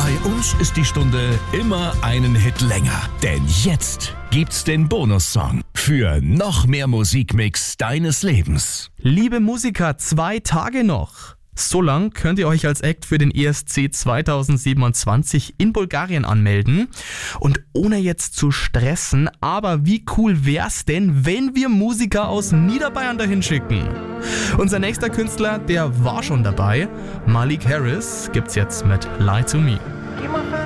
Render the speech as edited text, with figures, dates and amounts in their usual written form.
Bei uns ist die Stunde immer einen Hit länger. Denn jetzt gibt's den Bonussong für noch mehr Musikmix deines Lebens. Liebe Musiker, 2 Tage noch. So lang könnt ihr euch als Act für den ESC 2027 in Bulgarien anmelden. Und ohne jetzt zu stressen, aber wie cool wär's denn, wenn wir Musiker aus Niederbayern dahin schicken? Unser nächster Künstler, der war schon dabei. Malik Harris gibt's jetzt mit Lie to Me.